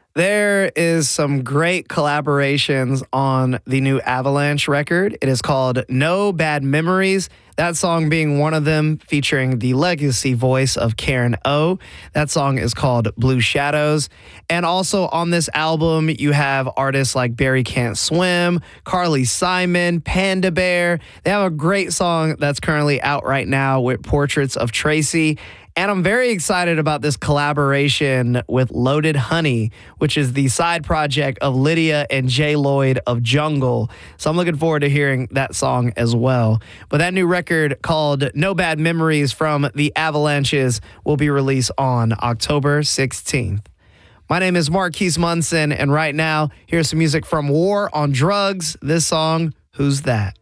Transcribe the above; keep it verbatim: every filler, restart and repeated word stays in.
There is some great collaborations on the new Avalanche record. It is called No Bad Memories. That song being one of them, featuring the legacy voice of Karen O. That song is called Blue Shadows. And also on this album, you have artists like Barry Can't Swim, Carly Simon, Panda Bear. They have a great song that's currently out right now with Portraits of Tracy. And I'm very excited about this collaboration with Loaded Honey, which is the side project of Lydia and Jay Lloyd of Jungle. So I'm looking forward to hearing that song as well. But that new record called No Bad Memories from the Avalanches will be released on October sixteenth. My name is Marquise Munson, and right now, here's some music from War on Drugs. This song, Who's That?